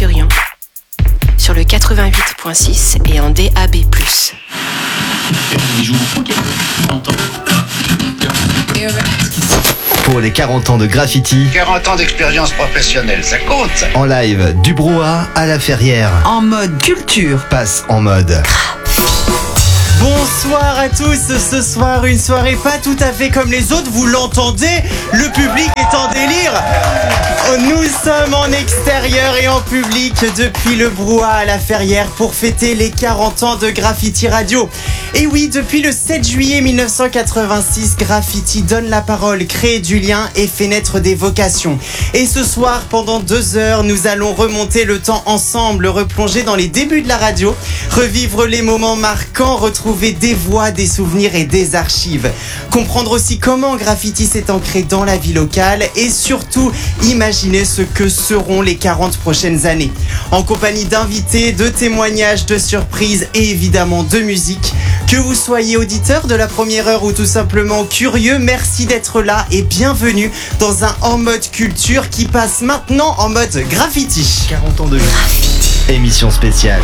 Furion sur le 88.6 et en DAB+. Pour les 40 ans de graffiti, 40 ans d'expérience professionnelle, ça compte. en live du Brouhaha à la Ferrière, En mode culture. passe en mode. Bonsoir à tous, ce soir une soirée pas tout à fait comme les autres, vous l'entendez, le public est en délire. Nous sommes en extérieur et en public depuis le Brouhaha à la Ferrière pour fêter les 40 ans de Graffiti Radio. Et oui, depuis le 7 juillet 1986, Graffiti donne la parole, crée du lien et fait naître des vocations. Et ce soir, pendant 2 heures, nous allons remonter le temps ensemble, replonger dans les débuts de la radio, revivre les moments marquants, retrouver des voix, des souvenirs et des archives. Comprendre aussi comment Graffiti s'est ancré dans la vie locale et surtout imaginer ce que seront les 40 prochaines années. En compagnie d'invités, de témoignages, de surprises et évidemment de musique. Que vous soyez auditeur de la première heure ou tout simplement curieux, merci d'être là et bienvenue dans un En Mode Culture qui passe maintenant en mode Graffiti. 40 ans de émission spéciale.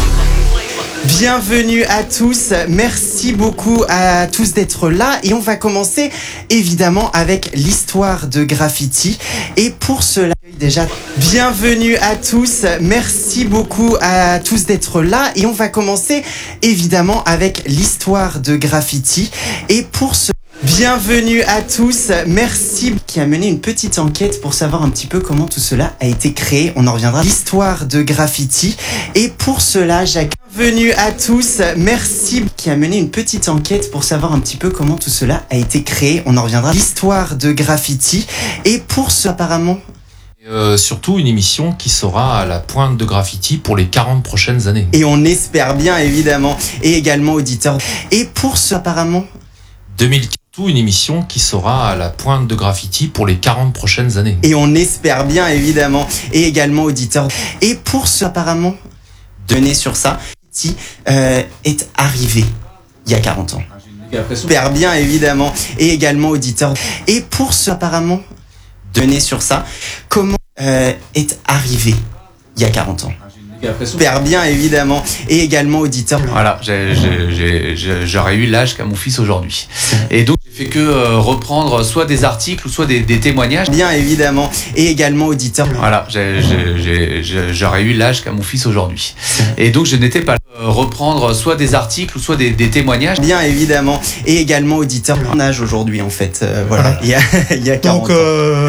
Bienvenue à tous, merci beaucoup à tous d'être là et on va commencer évidemment avec l'histoire de Graffiti et pour cela déjà bienvenue à tous, merci beaucoup à tous d'être là et on va commencer évidemment avec l'histoire de Graffiti et pour ce bienvenue à tous, merci qui a mené une petite enquête pour savoir un petit peu comment tout cela a été créé, on en reviendra. L'histoire de Graffiti et pour cela bienvenue à tous, merci qui a mené une petite enquête pour savoir un petit peu comment tout cela a été créé, on en reviendra. L'histoire de Graffiti et pour ce apparemment surtout une émission qui sera à la pointe de Graffiti pour les 40 prochaines années. Et on espère bien évidemment et également auditeur et pour ce apparemment 2015, une émission qui sera à la pointe de Graffiti pour les 40 prochaines années. Et on espère bien évidemment et également auditeur et pour ce apparemment donner sur ça qui est arrivé il y a 40 ans. J'espère bien évidemment et également auditeur et pour ce apparemment donner sur ça comment est arrivé il y a 40 ans. J'espère bien évidemment et également auditeur. Voilà, j'aurais eu l'âge qu'a mon fils aujourd'hui. Et donc j'ai fait que reprendre soit des articles ou soit des témoignages. Bien évidemment et également auditeur. Voilà, j'aurais eu l'âge qu'a mon fils aujourd'hui. Et donc je n'étais pas là. Reprendre soit des articles ou soit des témoignages. Bien évidemment et également auditeur. En âge aujourd'hui en fait. Voilà. Il y a 40 donc, ans.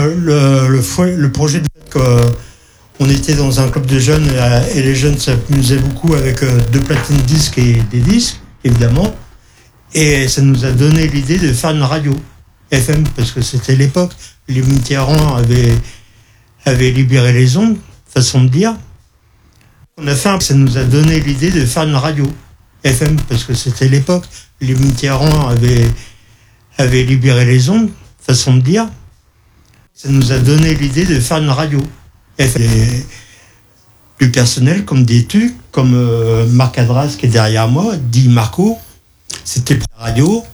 le projet de on était dans un club de jeunes et les jeunes s'amusaient beaucoup avec 2 platines disques et des disques, évidemment. Et ça nous a donné l'idée de faire une radio FM, parce que c'était l'époque. Les Mitterrand avaient libéré les ondes, façon de dire. Ça nous a donné l'idée de faire une radio FM, parce que c'était l'époque. Les Mitterrand avaient libéré les ondes, façon de dire. Ça nous a donné l'idée de faire une radio. Plus personnel, comme dis-tu, comme Marc Adras qui est derrière moi, dit Marco, c'était pour la radio.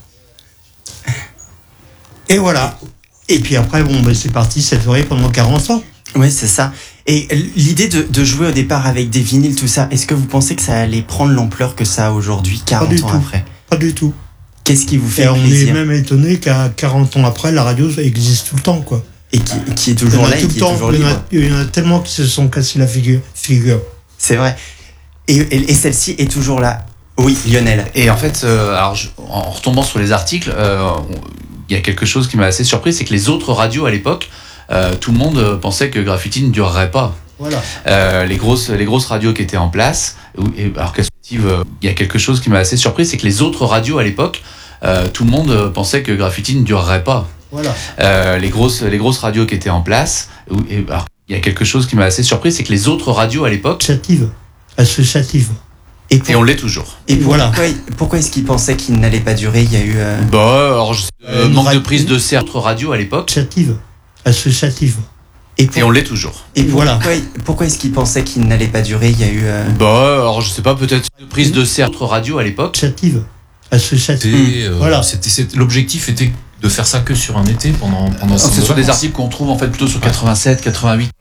Et voilà. Et puis après, c'est parti cette soirée pendant 40 ans. Oui, c'est ça. Et l'idée de jouer au départ avec des vinyles, tout ça, est-ce que vous pensez que ça allait prendre l'ampleur que ça a aujourd'hui, 40 ans après ? Pas du tout. Qu'est-ce qui vous fait et plaisir ? On est même étonné qu'à 40 ans après, la radio existe tout le temps, quoi. Et qui est toujours là et qui est toujours libre. Il y en a tellement qui se sont cassés la figure. C'est vrai. Et celle-ci est toujours là. Oui, Lionel. Et en fait, en retombant sur les articles, il y a quelque chose qui m'a assez surpris, c'est que les autres radios à l'époque, tout le monde pensait que Graffiti ne durerait pas. Voilà. Les grosses radios qui étaient en place, il y a quelque chose qui m'a assez surpris, c'est que les autres radios à l'époque, tout le monde pensait que Graffiti ne durerait pas. Voilà. Les grosses radios qui étaient en place, il y a quelque chose qui m'a assez surpris, c'est que les autres radios à l'époque associative. Et on l'est toujours. Et pourquoi est-ce qu'ils pensaient qu'il n'allait pas durer ? Il y a eu manque de prise de certes radio à l'époque. Associative. Et on l'est toujours. Et pourquoi est-ce qu'ils pensaient qu'il n'allait pas durer ? Il y a eu je sais pas, peut-être de prise de certes radio à l'époque. Associative. Voilà. L'objectif était de faire ça que sur un été pendant ce sont des articles qu'on trouve en fait plutôt sur 87, 88.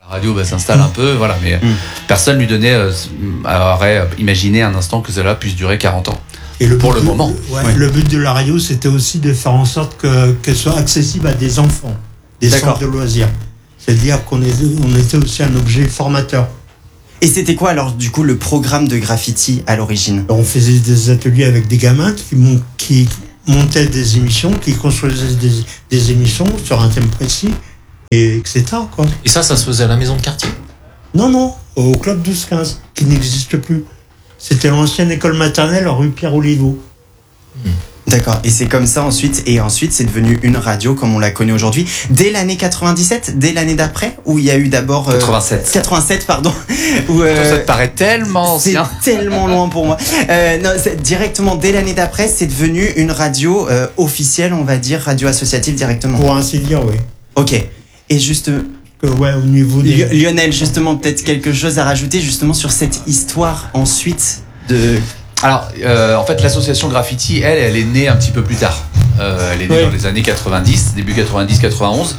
La radio s'installe un peu, voilà, mais personne lui aurait imaginé un instant que cela puisse durer 40 ans. Et le moment. Le but de la radio, c'était aussi de faire en sorte qu'elle soit accessible à des enfants, des centres de loisirs. C'est-à-dire qu'on était aussi un objet formateur. Et c'était quoi alors du coup le programme de Graffiti à l'origine ? On faisait des ateliers avec des gamins qui montaient des émissions, qui construisaient des émissions sur un thème précis, et etc. quoi. Et ça se faisait à la maison de quartier ? Non, au Club 12-15, qui n'existe plus. C'était l'ancienne école maternelle rue Pierre-Oliveau. D'accord, et c'est comme ça ensuite c'est devenu une radio comme on la connaît aujourd'hui. Dès l'année 97, dès l'année d'après, où il y a eu d'abord... 87, pardon. Où, ça te paraît tellement ancien. C'est tellement loin pour moi. Non, directement dès l'année d'après, c'est devenu une radio officielle, on va dire, radio associative directement. Pour ainsi dire, oui. Ok, et juste... au niveau des... Lionel, justement, peut-être quelque chose à rajouter justement sur cette histoire ensuite de... Alors, en fait, l'association Graffiti, elle est née un petit peu plus tard. Elle est née dans les années 90, début 90-91.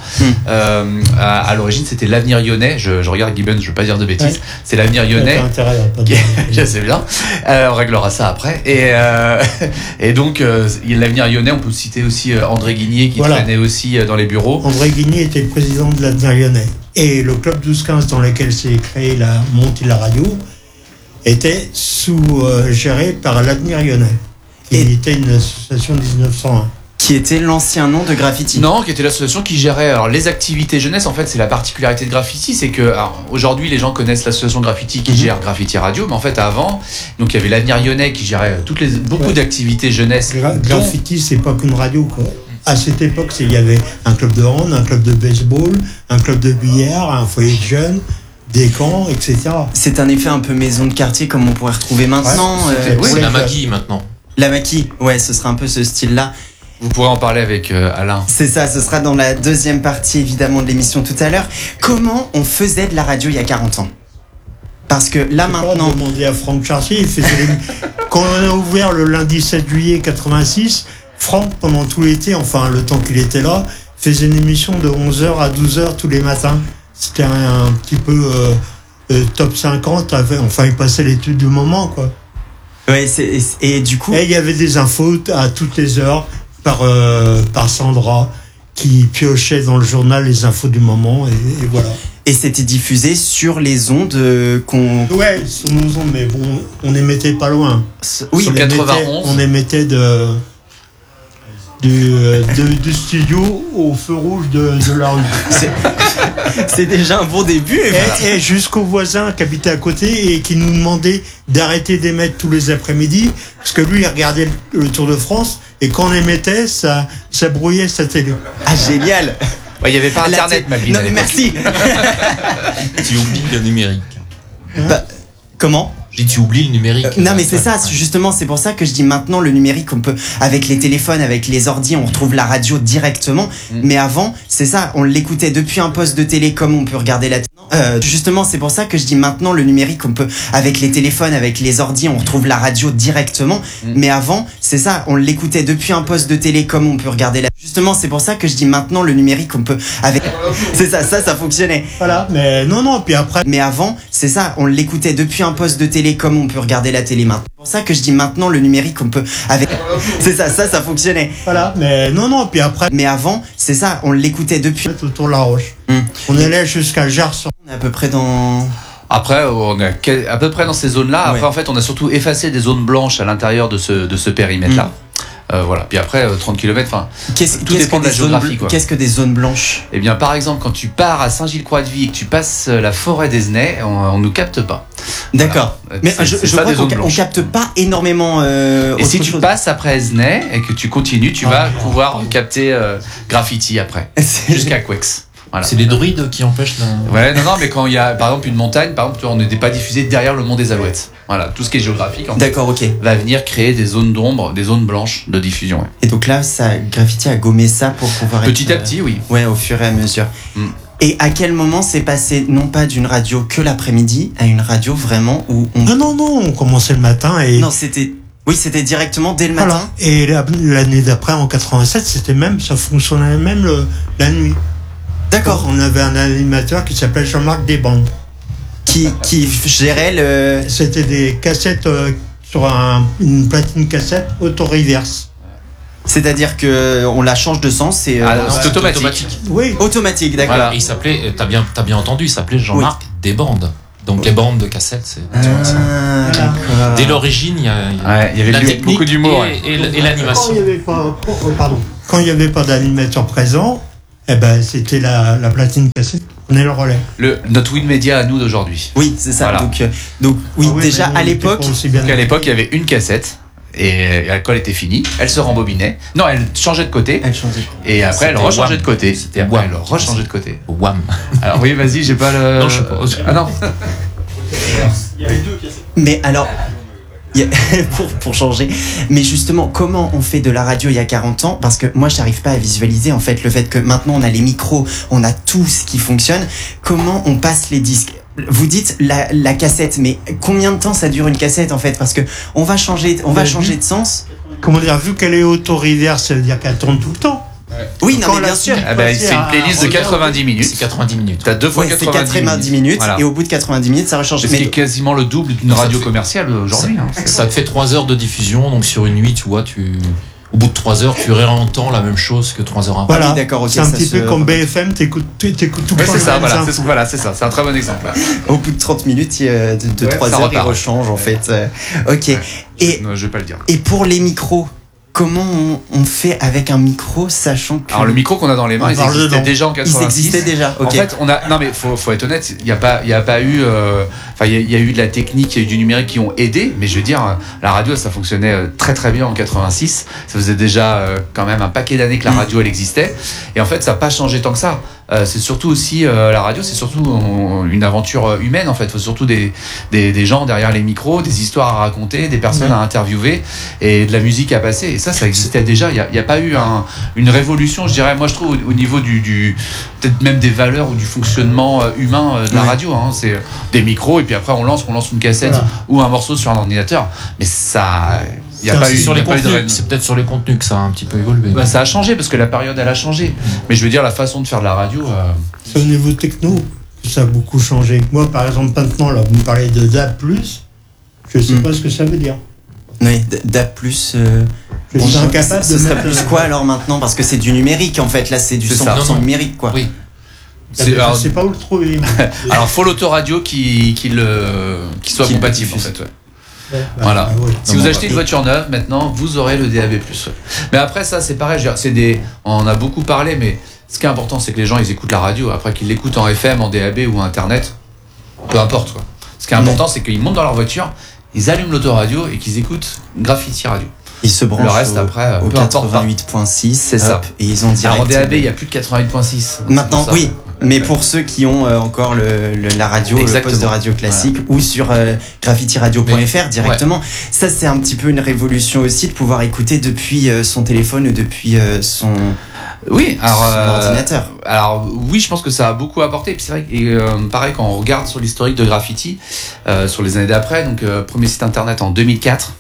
À l'origine, c'était l'Avenir Lyonnais. Je regarde Gibbons, je veux pas dire de bêtises. Ouais. C'est l'Avenir Lyonnais. Je sais bien. On réglera ça après. Et donc, l'Avenir Lyonnais, on peut citer aussi André Guigné qui traînait aussi dans les bureaux. André Guigné était le président de l'Avenir Lyonnais. Et le club 12-15 dans lequel s'est créé montée la radio était géré par l'Avenir Lyonnais, qui était une association de 1901. Qui était l'ancien nom de Graffiti. Non, qui était l'association qui gérait les activités jeunesse. En fait, c'est la particularité de Graffiti, c'est que aujourd'hui les gens connaissent l'association Graffiti qui gère Graffiti Radio, mais en fait avant, donc il y avait l'Avenir Lyonnais qui gérait beaucoup d'activités jeunesse. Graffiti, c'est pas qu'une radio, quoi. À cette époque, il y avait un club de hand, un club de baseball, un club de billard, un foyer de jeunes, des camps, etc. C'est un effet un peu maison de quartier comme on pourrait retrouver maintenant. C'est la maquille maintenant. La maquille, ouais, ce sera un peu ce style-là. Vous pourrez en parler avec Alain. C'est ça, ce sera dans la deuxième partie évidemment de l'émission tout à l'heure. Comment on faisait de la radio il y a 40 ans ? Parce que là maintenant... Demander à Franck Chartier, quand on a ouvert le lundi 7 juillet 86, Franck, pendant tout l'été, enfin le temps qu'il était là, faisait une émission de 11h à 12h tous les matins. C'était un petit peu top 50, enfin il passait l'étude du moment, quoi. Ouais, et du coup... Et il y avait des infos à toutes les heures par Sandra, qui piochait dans le journal les infos du moment, et voilà. Et c'était diffusé sur les ondes Ouais, sur nos ondes, mais bon, on émettait pas loin. Oui, sur 91. On émettait du studio au feu rouge de la rue. C'est déjà un bon début. Et jusqu'au voisin qui habitait à côté et qui nous demandait d'arrêter d'émettre tous les après-midi, parce que lui il regardait le Tour de France, et quand on émettait, ça brouillait sa télé. Ah, génial. Il n'y avait pas internet, Malvin. Non mais merci. Tu oublies le numérique. Comment ? Tu oublies le numérique. Non mais c'est ça, justement, c'est pour ça que je dis maintenant le numérique, on peut, avec les téléphones, avec les ordi, on retrouve la radio directement. Mais avant, c'est ça, on l'écoutait depuis un poste de télé comme on peut regarder la justement, c'est pour ça que je dis maintenant le numérique, on peut, avec les téléphones, avec les ordi, on retrouve la radio directement. Mais avant, c'est ça, on l'écoutait depuis un poste de télé comme on peut regarder la... Justement, c'est pour ça que je dis maintenant le numérique, on peut, avec... C'est ça fonctionnait. Voilà, mais non, puis après... Mais avant, c'est ça, on l'écoutait depuis un poste de télé comme on peut regarder la télé maintenant. C'est pour ça que je dis maintenant le numérique, on peut, avec... C'est ça fonctionnait. Voilà, mais non, puis après... Mais avant, c'est ça, on l'écoutait depuis... Autour de la Roche. On allait jusqu'à Jarson. On est à peu près dans... Après, on est à peu près dans ces zones-là. Après, en fait, on a surtout effacé des zones blanches à l'intérieur de ce périmètre-là. Voilà. Puis après, 30 km, enfin, tout dépend de la géographie, quoi. Qu'est-ce que des zones blanches ? Eh bien, par exemple, quand tu pars à Saint-Gilles-Croix-de-Vie et que tu passes la forêt d'Esnay, on nous capte pas. D'accord. Voilà. Mais je crois qu'on capte pas énormément. Et si tu passes après Esnay et que tu continues, tu vas pouvoir capter Graffiti après, jusqu'à Quex. Voilà. C'est les druides qui empêchent la... Ouais, non, mais quand il y a, par exemple, une montagne, on n'était pas diffusé derrière le mont des Alouettes. Voilà, tout ce qui est géographique, en fait, d'accord, ok. va venir créer des zones d'ombre, des zones blanches de diffusion. Ouais. Et donc là, Graffiti a gommé ça pour pouvoir Petit à petit, oui. Ouais, au fur et à mesure. Et à quel moment c'est passé, non pas d'une radio que l'après-midi, à une radio vraiment où on... Non, on commençait le matin et... Non, c'était directement dès le matin. Et l'année d'après, en 87, ça fonctionnait même la nuit. D'accord. On avait un animateur qui s'appelait Jean-Marc Desbandes. Qui gérait le. C'était des cassettes sur une platine cassette auto-reverse. C'est-à-dire que on la change de sens, c'est c'est automatique. Oui. automatique, d'accord. Voilà. Et il s'appelait, t'as bien entendu, il s'appelait Jean-Marc Desbandes. Donc les bandes de cassettes, c'est Ah, d'accord. dès l'origine, il y a Il y avait la technique beaucoup d'humour. et Quand l'animation. il n'y avait pas d'animateur présent, eh ben, c'était la platine cassette qui prenait le relais. Notre Win Media à nous d'aujourd'hui. Oui, c'est ça. Voilà. Donc oui, Ah ouais, déjà mais nous, à on était l'époque. pas aussi bien Donc à l'époque, il y avait une cassette. Et quand elle était finie, elle se rembobinait. Non, elle changeait de côté. Elle changeait. Et après, elle C'était rechangeait Wham. de côté. C'était Et après, Wham. elle rechangeait de côté. Wham. Alors oui, vas-y, j'ai pas le. Non, je sais pas. Ah non. Mais alors, pour changer, mais justement, comment on fait de la radio il y a 40 ans? Parce que moi, je n'arrive pas à visualiser en fait le fait que maintenant on a les micros, on a tout ce qui fonctionne. Comment on passe les disques? Vous dites la cassette, mais combien de temps ça dure une cassette en fait? Parce que on va changer de sens. Comment dire, vu qu'elle est auto-reverse, ça veut dire qu'elle tourne tout le temps. Oui, non, Quand mais bien la- sûr. Ah ben, c'est une playlist de 90 C'est minutes. 90 minutes. T'as 2 fois Ouais, c'est 90 90 minutes Voilà. et au bout de 90 minutes, ça rechange. Ce qui est quasiment le double d'une Ça radio fait- commerciale aujourd'hui. hein. Ça te fait 3 heures de diffusion, donc sur une nuit, tu vois, au bout de 3 heures, tu réentends la même chose que 3 heures après. Voilà. oui, d'accord, ok, c'est un ça petit se- peu comme BFM, t'écoutes tout Ouais, le temps c'est les ça, mêmes voilà, infos. c'est ça, c'est un très bon exemple. Au bout de 30 minutes, de Ouais, 3 ça heures, il repart. rechange en fait. Ok. Et, Non, je vais pas le dire. et pour les micros, comment on fait avec un micro, sachant que. Alors le micro qu'on a dans les mains, On ils parle existaient dedans. déjà en Ils 86. existaient déjà, ok. En fait, non mais faut être honnête, il y a pas eu, enfin il y a eu de la technique, il y a eu du numérique qui ont aidé, mais je veux dire, la radio ça fonctionnait très très bien en 86. Ça faisait déjà quand même un paquet d'années que la radio elle existait, et en fait ça n'a pas changé tant que ça. C'est surtout aussi la radio, c'est surtout une aventure humaine en fait. Il faut surtout des gens derrière les micros, des histoires à raconter, des personnes à interviewer et de la musique à passer. Et ça existait déjà. Il y a pas eu une révolution, je dirais. Moi, je trouve au niveau du peut-être même des valeurs ou du fonctionnement humain de la radio. Hein. C'est des micros et puis après on lance une cassette ou un morceau sur un ordinateur. Mais ça, il y a pas eu Sur il y les a pas eu de contenus, révolution. c'est peut-être sur les contenus que ça a un petit peu évolué. Bah, ça a changé parce que la période elle a changé. Mais je veux dire la façon de faire de la radio. C'est au niveau techno que ça a beaucoup changé. Moi, par exemple, maintenant, là, vous me parlez de DAB+, je sais pas ce que ça veut dire. Oui, DAB+. Je suis incapable ce de serait mettre plus quoi alors maintenant? Parce que c'est du numérique en fait, là c'est du C'est 100% ça. Non, non. numérique quoi. Oui. C'est- Je sais pas où le trouver. Alors faut l'autoradio qui soit Qui compatible en diffuse. fait. Ouais. Voilà. ouais. Si vous achetez une voiture neuve, maintenant, vous aurez le DAB+. Ouais. Mais après, ça, c'est pareil. Je veux dire, on en a beaucoup parlé, mais ce qui est important, c'est que les gens, ils écoutent la radio. Après qu'ils l'écoutent en FM, en DAB ou en Internet, peu importe. Quoi. Ce qui est important, c'est qu'ils montent dans leur voiture, ils allument l'autoradio et qu'ils écoutent Graffiti Radio. Ils se branchent Le reste, après, au peu importe. 88.6, C'est ça. hop, et ils ont direct. Alors en DAB, il n'y a plus de 88.6. Maintenant, C'est pour ça. oui, mais pour ceux qui ont encore la radio, Exactement. le poste de radio classique ou sur graffitiradio.fr directement, ça c'est un petit peu une révolution aussi de pouvoir écouter depuis son téléphone ou depuis son Oui, alors, ordinateur. Alors oui, je pense que ça a beaucoup apporté. Puis c'est vrai que pareil quand on regarde sur l'historique de Graffiti, sur les années d'après, donc premier site internet en 2004.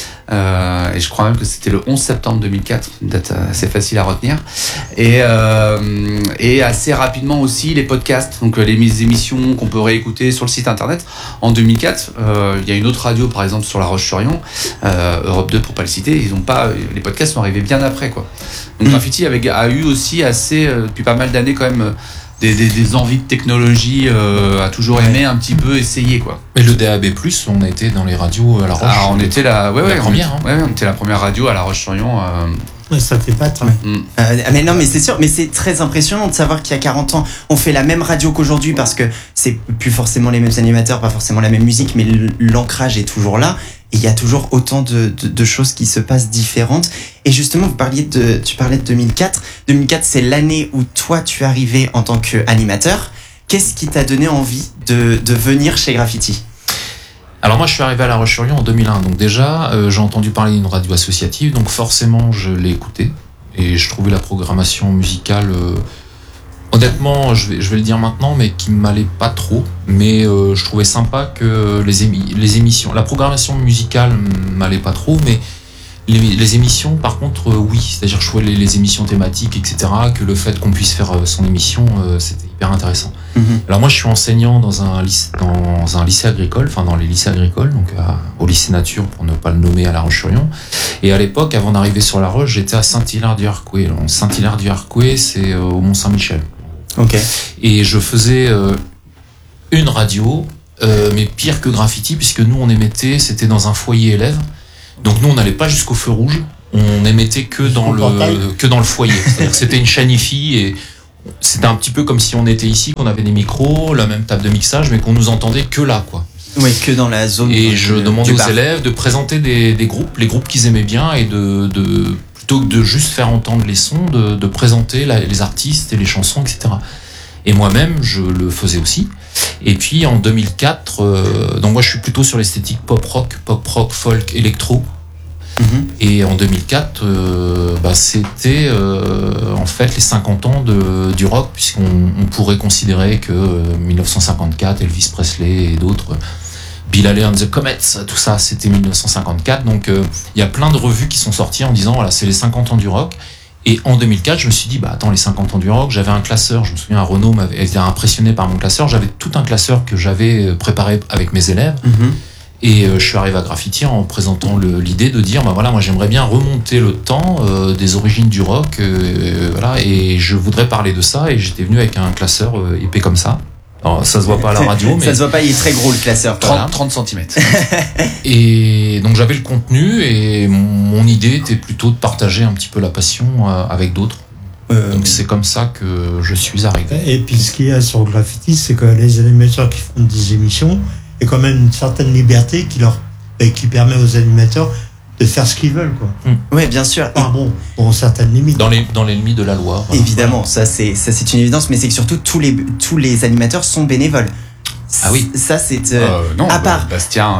Et je crois même que c'était le 11 septembre 2004, une date assez facile à retenir. Et assez rapidement aussi les podcasts, donc les émissions qu'on peut réécouter sur le site internet. En 2004, il y a une autre radio par exemple sur La Roche-sur-Yon, Europe 2 pour pas le citer, les podcasts sont arrivés bien après quoi. Donc Graffiti a eu aussi assez depuis pas mal d'années quand même des envies de technologie, a toujours aimé un petit peu essayer quoi. Mais le DAB+, on était dans les radios à La Roche. Alors on était la première. on était la première radio à La Roche-sur-Yon. Ouais, ça fait pas très. Mais non, mais c'est sûr, mais c'est très impressionnant de savoir qu'il y a 40 ans, on fait la même radio qu'aujourd'hui parce que c'est plus forcément les mêmes animateurs, pas forcément la même musique, mais l'ancrage est toujours là. Et il y a toujours autant de choses qui se passent différentes. Et justement, tu parlais de 2004. 2004, c'est l'année où toi, tu es arrivé en tant qu'animateur. Qu'est-ce qui t'a donné envie de venir chez Graffiti? Alors moi je suis arrivé à La Roche-sur-Yon en 2001, donc déjà j'ai entendu parler d'une radio associative, donc forcément je l'ai écoutée et je trouvais la programmation musicale, honnêtement je vais le dire maintenant, mais qui m'allait pas trop, mais je trouvais sympa que les émissions, la programmation musicale m'allait pas trop, mais Les émissions, par contre, oui. C'est-à-dire, je trouvais les émissions thématiques, etc., que le fait qu'on puisse faire son émission, c'était hyper intéressant. Alors moi, je suis enseignant dans un lycée agricole, enfin dans les lycées agricoles, donc au lycée Nature, pour ne pas le nommer, à La Roche-sur-Yon. Et à l'époque, avant d'arriver sur La Roche, j'étais à Saint-Hilaire-du-Harcouët. Saint-Hilaire-du-Harcouët, c'est au Mont-Saint-Michel. Ok. Et je faisais une radio, mais pire que Graffiti, puisque nous, on émettait, c'était dans un foyer élève. Donc nous, on n'allait pas jusqu'au feu rouge, on émettait que dans le foyer. C'est-à-dire que c'était une chaîne hi-fi et c'était un petit peu comme si on était ici, qu'on avait des micros, la même table de mixage, mais qu'on nous entendait que là, quoi. Oui, que dans la zone. Et je demandais aux élèves de présenter des groupes, les groupes qu'ils aimaient bien, et plutôt que de juste faire entendre les sons, de présenter les artistes et les chansons, etc. Et moi-même, je le faisais aussi. Et puis en 2004, donc moi je suis plutôt sur l'esthétique pop-rock, folk, électro. Et en 2004, c'était en fait les 50 ans du rock, puisqu'on pourrait considérer que 1954, Elvis Presley et d'autres, Bill Haley and the Comets, tout ça, c'était 1954. Donc il y a plein de revues qui sont sorties en disant, voilà, c'est les 50 ans du rock. Et en 2004, je me suis dit, attends, les 50 ans du rock, j'avais un classeur, je me souviens, Renaud m'avait été impressionné par mon classeur, j'avais tout un classeur que j'avais préparé avec mes élèves, et je suis arrivé à Graffiti en présentant l'idée de dire, voilà, moi j'aimerais bien remonter le temps des origines du rock, voilà, et je voudrais parler de ça, et j'étais venu avec un classeur épais comme ça. Alors, ça se voit pas à la radio, mais... Ça se voit pas, il est très gros le classeur. 30 cm. Et donc j'avais le contenu, et mon idée était plutôt de partager un petit peu la passion avec d'autres. Donc c'est comme ça que je suis arrivé. Et puis ce qu'il y a sur Graffiti, c'est que les animateurs qui font des émissions, il y a quand même une certaine liberté qui permet aux animateurs de faire ce qu'ils veulent, quoi. Oui, bien sûr. Bon, certaines limites. Dans les limites de la loi. Voilà. Évidemment, ça c'est une évidence, mais c'est que surtout tous les animateurs sont bénévoles. Ah oui. Ça c'est non. à part Bastien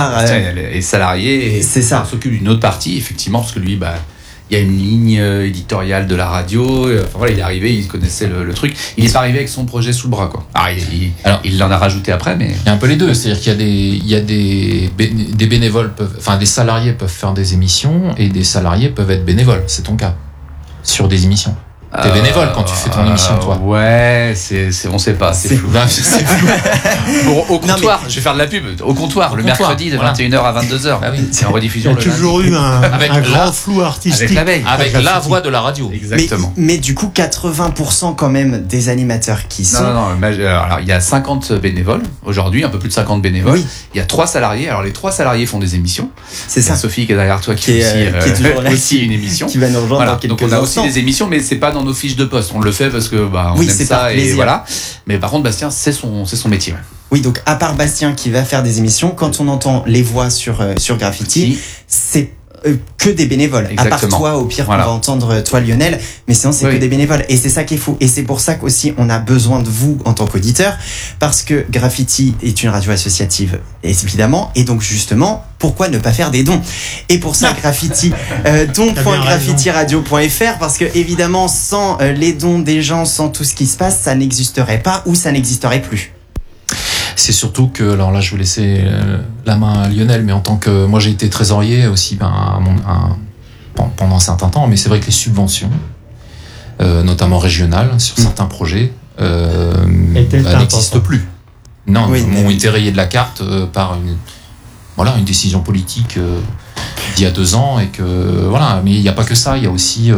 est salarié et c'est ça. S'occupe d'une autre partie, effectivement, parce que lui, il y a une ligne éditoriale de la radio. Enfin voilà, il est arrivé, il connaissait le truc. Il est pas arrivé avec son projet sous le bras, quoi. Alors, il en a rajouté après, mais il y a un peu les deux. C'est-à-dire qu'il y a des bénévoles des salariés peuvent faire des émissions et des salariés peuvent être bénévoles. C'est ton cas sur des émissions. T'es bénévole quand tu fais ton émission, toi. Ouais, on sait pas, c'est flou. C'est flou. Au comptoir, je vais faire de la pub. Au comptoir, le mercredi de 21h à 22h. Ah oui. C'est en rediffusion. Il y a toujours eu un grand flou artistique. Avec la voix de la radio. Exactement. Mais du coup, 80% quand même des animateurs qui sont... Non. Alors, il y a 50 bénévoles aujourd'hui, un peu plus de 50 bénévoles. Oui. Il y a 3 salariés. Alors, les 3 salariés font des émissions. C'est ça. Sophie qui est derrière toi, qui est toujours là, aussi une émission. Qui va nous rejoindre dans quelques instants. Donc, on a instants. aussi des émissions, mais c'est pas dans nos fiches de poste. On le fait parce que on aime ça et voilà. Mais par contre, Bastien, c'est son métier. Ouais. Oui, donc à part Bastien qui va faire des émissions, quand on entend les voix sur Graffiti, c'est que des bénévoles. Exactement. À part toi, au pire, voilà. on va entendre toi, Lionel, mais sinon c'est que des bénévoles. Et c'est ça qui est fou. Et c'est pour ça qu'aussi on a besoin de vous en tant qu'auditeur, parce que Graffiti est une radio associative, évidemment. Et donc justement, pourquoi ne pas faire des dons? Et pour ça, Graffiti, don.graffitiradio.fr, parce que évidemment, sans les dons des gens, sans tout ce qui se passe, ça n'existerait pas ou ça n'existerait plus. C'est surtout que, alors là, je vais laisser la main à Lionel, mais en tant que moi, j'ai été trésorier aussi pendant un certain temps, mais c'est vrai que les subventions, notamment régionales, sur certains projets, n'existent plus. Non, ont été rayés de la carte par une décision politique d'il y a 2 ans, et que voilà. Mais il n'y a pas que ça, il y a aussi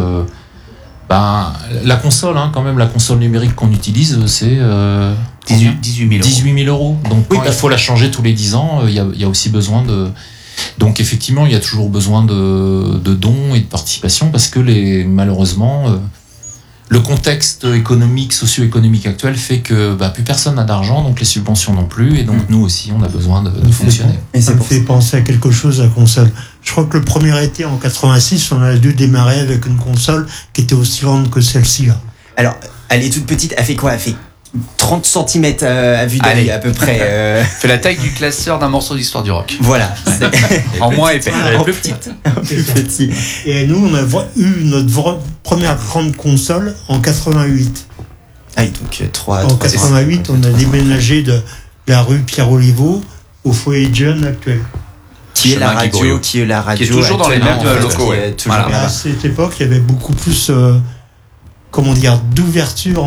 la console, quand même, la console numérique qu'on utilise, c'est 18 000 euros. Donc quand il faut la changer tous les 10 ans, il y a aussi besoin de... Donc effectivement, il y a toujours besoin de dons et de participation, parce que malheureusement, le contexte économique, socio-économique actuel fait que plus personne n'a d'argent, donc les subventions non plus, et donc nous aussi, on a besoin de fonctionner. Et ça me fait penser à quelque chose, la console. Je crois que le premier été, en 86, on a dû démarrer avec une console qui était aussi grande que celle-ci. Là. Alors, elle est toute petite, elle fait quoi? Elle fait 30 cm à vue d'œil à peu près. Fait la taille du classeur d'un morceau d'histoire du rock. Voilà. En moins épais. Plus petite. Plus petit. Et nous, on a eu notre première grande console en 88. Ah oui, donc 3. En 88, on a déménagé de la rue Pierre Oliveau au foyer de jeunes actuel. qui est la radio, qui est toujours dans les mêmes locaux. Voilà. À cette époque, il y avait beaucoup plus, d'ouverture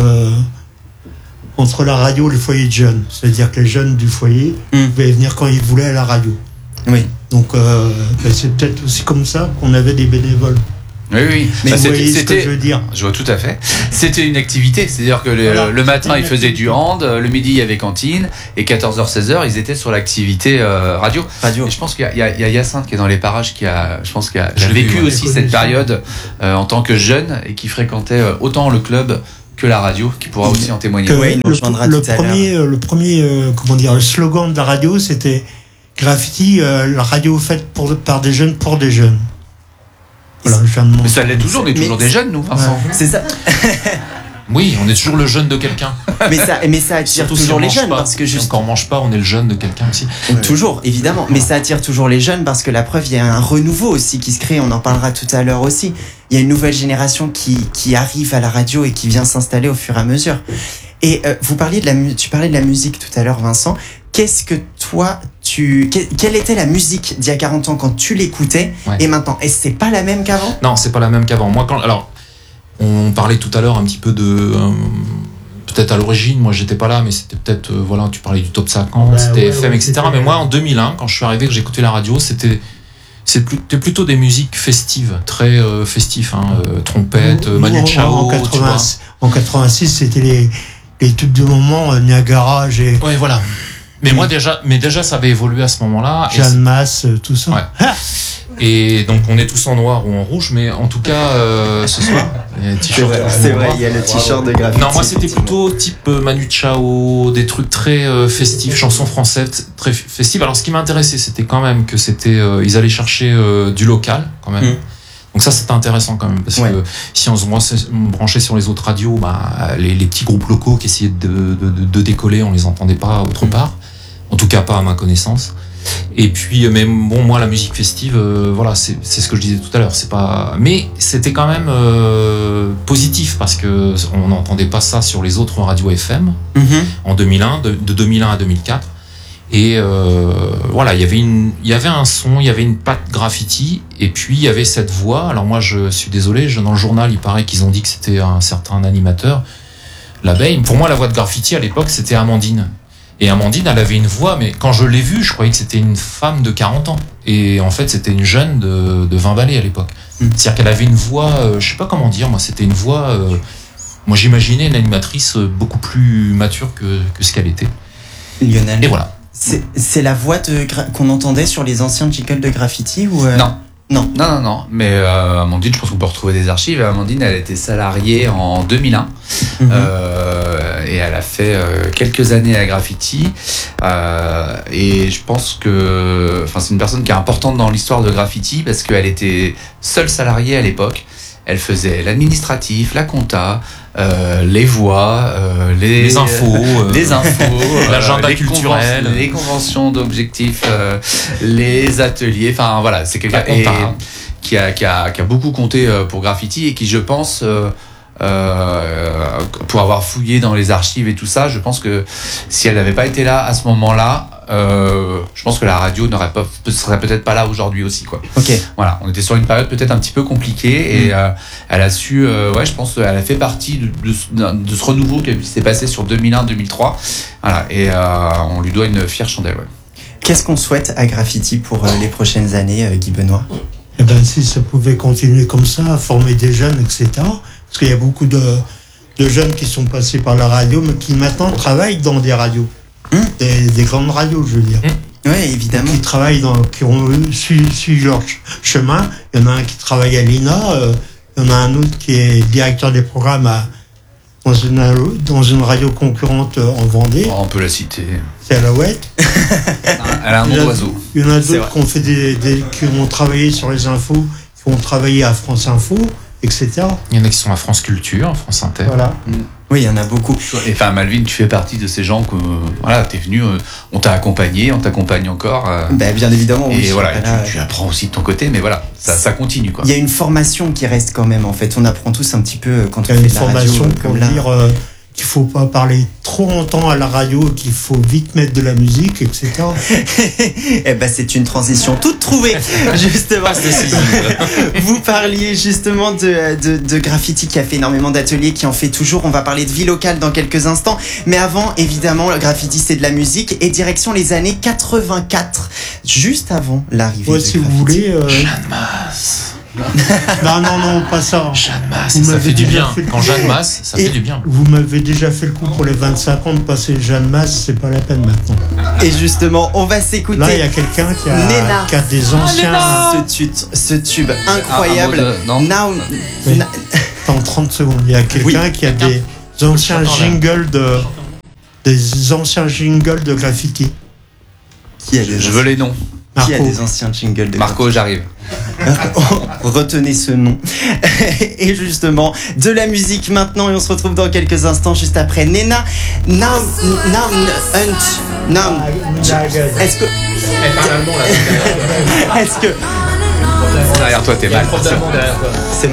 entre la radio et le foyer de jeunes. C'est-à-dire que les jeunes du foyer pouvaient venir quand ils voulaient à la radio. Oui. Donc, c'est peut-être aussi comme ça qu'on avait des bénévoles. Oui. Mais vous voyez ce que je veux dire. Je vois tout à fait. C'était une activité, c'est-à-dire que le matin ils faisaient du hand, le midi il y avait cantine, et 14h-16h ils étaient sur l'activité radio. Et je pense qu'il y a Hyacinthe qui est dans les parages qui a vécu aussi cette période en tant que jeune et qui fréquentait autant le club que la radio, qui pourra aussi en témoigner. Le premier slogan de la radio, c'était Graffiti, la radio faite par des jeunes pour des jeunes. Voilà, mais ça l'est toujours, on est toujours des jeunes, nous, Vincent. Ouais. C'est ça. Oui, on est toujours le jeune de quelqu'un. Mais ça attire toujours les jeunes parce que juste quand on mange pas, on est le jeune de quelqu'un aussi. Toujours, évidemment. Mais ça attire toujours les jeunes parce que la preuve, il y a un renouveau aussi qui se crée. On en parlera tout à l'heure aussi. Il y a une nouvelle génération qui arrive à la radio et qui vient s'installer au fur et à mesure. Et tu parlais de la musique tout à l'heure, Vincent. Qu'est-ce que toi, quelle était la musique d'il y a 40 ans quand tu l'écoutais et maintenant? Et c'est pas la même qu'avant? Non, c'est pas la même qu'avant. Moi, on parlait tout à l'heure un petit peu de peut-être à l'origine, moi j'étais pas là, mais c'était peut-être tu parlais du top 50, c'était FM, etc. Mais moi en 2001, quand je suis arrivé, que j'écoutais la radio, c'était plutôt des musiques festives, très festives, trompette, Manu Chao. En 86, c'était les tubes de moment, Niagara, Ouais, voilà. Mais moi déjà ça avait évolué à ce moment-là. Jeanne Masse, tout ça. Ouais. Et donc on est tous en noir ou en rouge, mais en tout cas ce soir, il y a un t-shirt. C'est vrai, il y a le t-shirt de Graffiti. Non, moi c'était plutôt type Manu Chao, des trucs très festifs, chansons françaises très festives. Alors ce qui m'intéressait, c'était quand même que ils allaient chercher du local quand même. Donc ça c'était intéressant quand même parce que si on se branchait sur les autres radios, les petits groupes locaux qui essayaient de décoller, on les entendait pas autre part. En tout cas pas à ma connaissance. Et puis mais bon, moi la musique festive c'est ce que je disais tout à l'heure, mais c'était quand même positif parce que on n'entendait pas ça sur les autres radios FM en 2001, de 2001 à 2004. Et il y avait un son, il y avait une patte graffiti, et puis il y avait cette voix. Alors moi je suis désolé, dans le journal il paraît qu'ils ont dit que c'était un certain animateur, l'abeille. Pour moi la voix de Graffiti à l'époque c'était Amandine. Et Amandine, elle avait une voix, mais quand je l'ai vue, je croyais que c'était une femme de 40 ans. Et en fait, c'était une jeune de 20 balais à l'époque. C'est-à-dire qu'elle avait une voix, je sais pas comment dire, moi, c'était une voix... moi, j'imaginais une animatrice beaucoup plus mature que ce qu'elle était. Lionel. Et voilà. C'est la voix qu'on entendait sur les anciens jingles de Graffiti ou Non. Mais Amandine, je pense qu'on peut retrouver des archives. Amandine, elle était salariée en 2001 et elle a fait quelques années à Graffiti. Et je pense que, c'est une personne qui est importante dans l'histoire de Graffiti parce qu'elle était seule salariée à l'époque. Elle faisait l'administratif, la compta, les voix, les infos, l'agenda culturel, les conventions d'objectifs, les ateliers. Enfin voilà, c'est quelqu'un qui a beaucoup compté pour Graffiti et qui, je pense, pour avoir fouillé dans les archives et tout ça, je pense que si elle n'avait pas été là à ce moment-là, je pense que la radio serait peut-être pas là aujourd'hui aussi, quoi. Ok. Voilà, on était sur une période peut-être un petit peu compliquée et elle a su, je pense qu'elle a fait partie de ce renouveau qui s'est passé sur 2001-2003. Voilà, et on lui doit une fière chandelle. Ouais. Qu'est-ce qu'on souhaite à Graffiti pour les prochaines années, Guy Benoît? Si ça pouvait continuer comme ça, à former des jeunes, etc. Parce qu'il y a beaucoup de jeunes qui sont passés par la radio, mais qui maintenant travaillent dans des radios. Des grandes radios, je veux dire. Oui, évidemment. Qui travaillent qui ont suivi leur chemin. Il y en a un qui travaille à l'INA, il y en a un autre qui est directeur des programmes dans une radio concurrente en Vendée. On peut la citer. C'est Alouette. Elle a un nom d'oiseau. Il y en a d'autres qui ont fait qui ont travaillé sur les infos, qui ont travaillé à France Info, etc. Il y en a qui sont à France Culture, France Inter. Voilà. Oui, il y en a beaucoup. Et Malvin, tu fais partie de ces gens que t'es venu, on t'a accompagné, on t'accompagne encore. Bien évidemment. Et voilà, tu apprends aussi de ton côté, mais voilà, ça continue, quoi. Il y a une formation qui reste quand même, en fait. On apprend tous un petit peu quand on fait de la radio. Il y a une formation pour dire qu'il faut pas parler trop longtemps à la radio, qu'il faut vite mettre de la musique, etc. Eh ben, c'est une transition toute trouvée, justement. Vous parliez justement de graffiti qui a fait énormément d'ateliers, qui en fait toujours. On va parler de vie locale dans quelques instants. Mais avant, évidemment, le graffiti, c'est de la musique. Et direction les années 84, juste avant l'arrivée du si graffiti. vous voulez. Jeanne Masse. Non, pas ça. Jeanne Masse, Vous ça m'avez fait du déjà bien. fait le Quand coup. Jeanne Masse, ça fait du bien. Vous m'avez déjà fait le coup pour les 25 ans de passer Jeanne Masse, c'est pas la peine maintenant. Et justement, on va s'écouter. Là, il y a quelqu'un Nena. qui a des anciens. Ce tube incroyable. Non. Now, Oui. En 30 secondes, il y a quelqu'un qui a des anciens jingles de graffiti. Qui a des Je veux les noms. Qui a Marco. des anciens jingles de Marco, j'arrive. Retenez ce nom. Et justement, de la musique maintenant, et on se retrouve dans quelques instants juste après Nena. Est-ce que Derrière toi, t'es mal. c'est